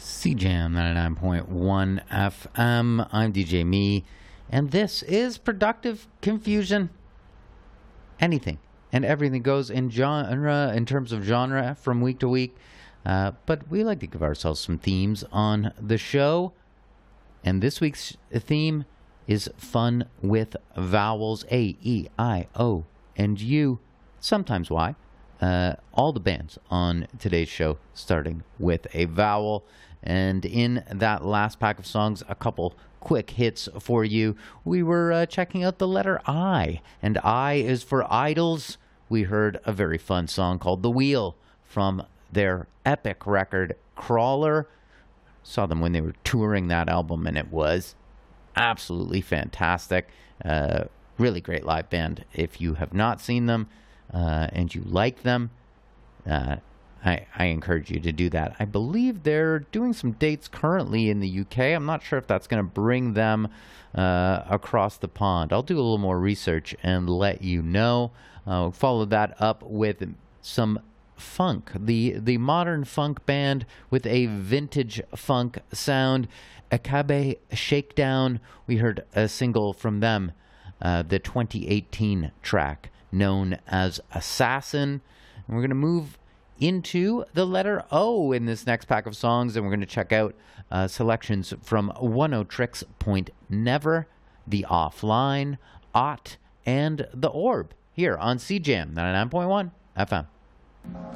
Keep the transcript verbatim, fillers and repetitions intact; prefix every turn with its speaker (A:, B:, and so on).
A: C Jam ninety-nine point one F M. I'm D J Me, and this is Productive Confusion. Anything and everything goes in genre, in terms of genre, from week to week. Uh, but we like to give ourselves some themes on the show. And this week's theme is fun with vowels. A, E, I, O, and U. Sometimes Y. Uh, all the bands on today's show starting with a vowel. And in that last pack of songs, a couple quick hits for you. We were uh, checking out the letter I, and I is for Idols. We heard a very fun song called The Wheel from their epic record, Crawler. Saw them when they were touring that album, and it was absolutely fantastic. Uh, really great live band. If you have not seen them uh, and you like them, uh, I, I encourage you to do that. I believe they're doing some dates currently in the U K. I'm not sure if that's going to bring them uh, across the pond. I'll do a little more research and let you know. Uh, follow that up with some funk, the the modern funk band with a vintage funk sound, Akabe Shakedown. We heard a single from them, uh, the twenty eighteen track known as Assassin. And we're going to move into the letter O in this next pack of songs, and we're going to check out uh, selections from One O Tricks Point Never, The Offline, Ott, and The Orb here on C Jam ninety-nine point one F M.